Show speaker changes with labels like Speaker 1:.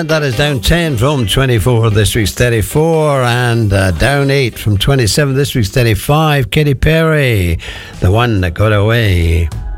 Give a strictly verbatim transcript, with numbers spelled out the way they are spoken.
Speaker 1: percent. That is down ten from twenty-four this week's thirty-four, and uh, down eight from twenty-seven this week's thirty-five. Katy Perry, The One That Got Away.